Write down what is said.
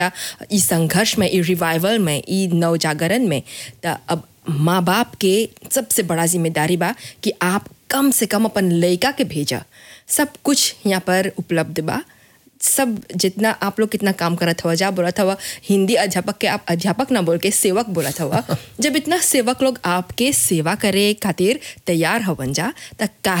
ई संघर्ष में, ई रिवाइवल में, ई नवजागरण में, त अब माँ बाप के सबसे बड़ा जिम्मेदारी बा कि आप कम से कम अपन लड़का के भेजा। सब कुछ यहाँ पर उपलब्ध बा। सब जितना आप लोग कितना काम करत हवा, जा बोलत हवा हिंदी अध्यापक के आप अध्यापक ना बोल के सेवक बोलत हवा। जब इतना सेवक लोग आपके सेवा करे खातिर तैयार हवन जा, त